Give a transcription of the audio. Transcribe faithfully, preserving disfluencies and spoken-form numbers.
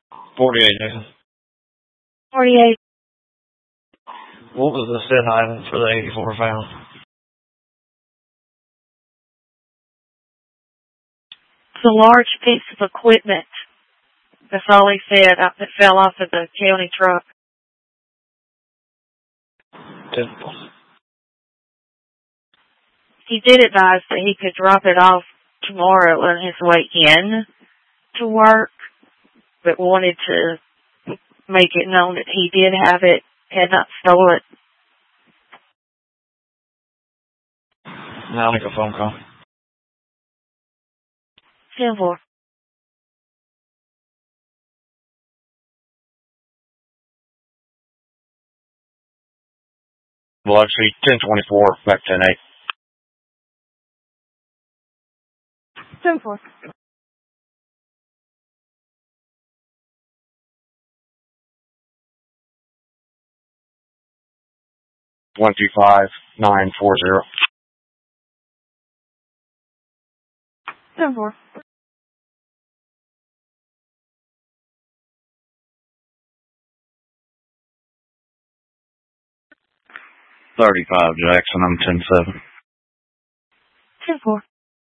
forty-eight, Jason. forty-eight. What was the set item for the eighty-four found? It's a large piece of equipment. That's all he said. It fell off of the county truck. Typical. He did advise that he could drop it off tomorrow on his way in to work, but wanted to make it known that he did have it, had not stole it. Now I'll make a phone call. ten four. Biloxi, ten twenty-four, back ten eight. ten four. one two five nine four zero. ten four. thirty-five, Jackson, I'm ten seven. ten four.